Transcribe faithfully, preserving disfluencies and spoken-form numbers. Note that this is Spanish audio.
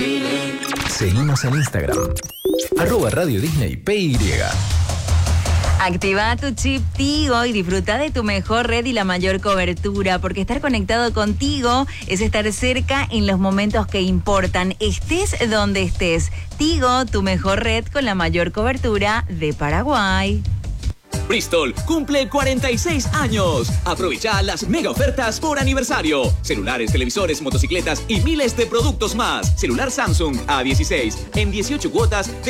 Seguimos en Instagram. Arroba Radio Disney P Y. Activa tu chip Tigo y disfruta de tu mejor red y la mayor cobertura, porque estar conectado contigo es estar cerca en los momentos que importan, estés donde estés. Tigo, tu mejor red con la mayor cobertura de Paraguay. Bristol cumple cuarenta y seis años. Aprovecha las mega ofertas por aniversario. Celulares, televisores, motocicletas y miles de productos más. Celular Samsung A dieciséis en dieciocho cuotas